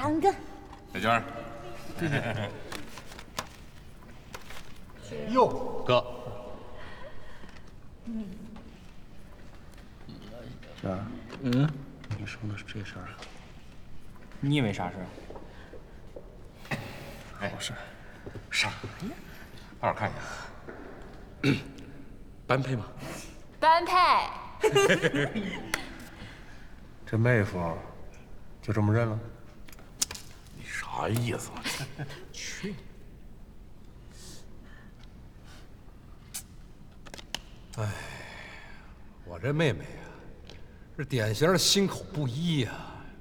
3个。 小娟， 哟， 哥， 娟儿，你说的是这事儿啊？ 你以为啥事儿？ 好事，啥呀？好好看一下，般配吗？ 般配。 这妹夫就这么认了？ 你啥意思？去！ 哎，我这妹妹呀，是典型的心口不一呀。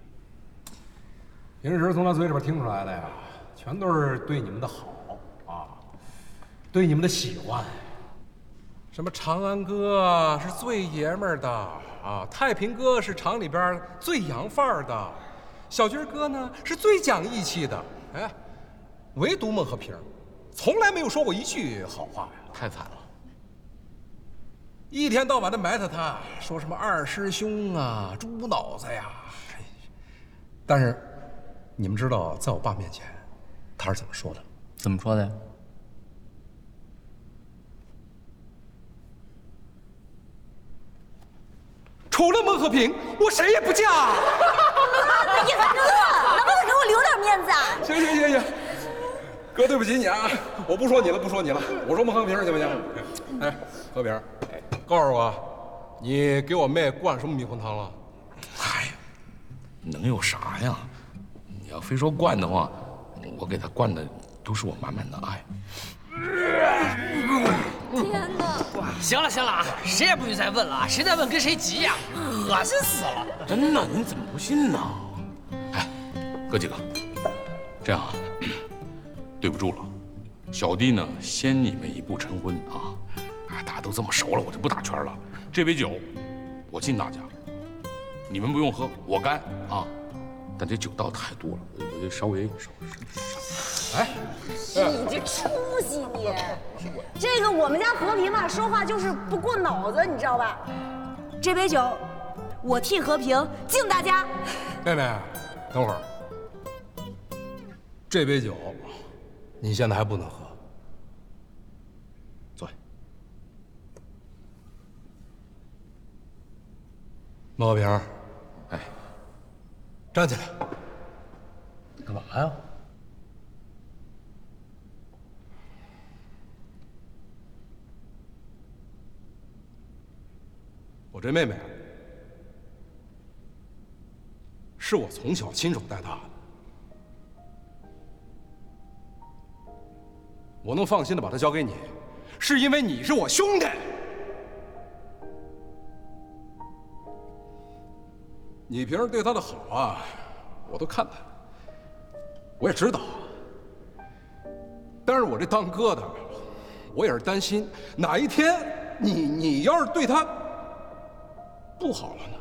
平时从她嘴里边听出来的呀，全都是对你们的好啊，对你们的喜欢。什么长安哥啊是最爷们儿的啊，太平哥是厂里边最洋范儿的，小军哥呢是最讲义气的。哎，唯独孟和平，从来没有说过一句好话呀， 太惨了。 一天到晚的埋汰他，说什么二师兄啊、猪脑子呀。但是，你们知道，在我爸面前，他是怎么说的？ 怎么说的呀？ 除了孟和平，我谁也不嫁。 叶凡哥，能不能给我留点面子啊？ 行，哥，对不起你啊，我不说你了，我说孟和平行不行？哎，和平，告诉我，你给我妹灌什么迷魂汤了？ 哎呀，能有啥呀？你要非说灌的话，我给她灌的都是我满满的爱。 天哪！ 行了啊，谁也不许再问了啊！谁再问跟谁急呀？恶心死了！ 真的，你怎么不信呢？哎，哥几个，这样啊，对不住了，小弟呢先你们一步成婚啊！哎，大家都这么熟了，我就不打圈了。这杯酒，我敬大家，你们不用喝，我干啊！但这酒倒太多了，我就稍微。 哎， 你这出息你！这个我们家和平嘛，说话就是不过脑子，你知道吧？这杯酒，我替和平敬大家。 妹妹，等会儿，这杯酒，你现在还不能喝。坐下。孟和平， 哎， 站起来。 干嘛呀？ 我这妹妹是我从小亲手带大的，我能放心的把她交给你，是因为你是我兄弟。你平时对她的好啊，我都看在，我也知道。但是我这当哥的，我也是担心哪一天你要是对她不好了呢？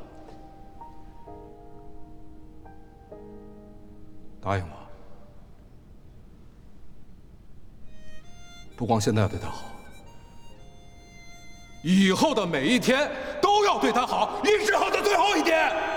答应我，不光现在要对她好，以后的每一天都要对她好，一直好到最后一天。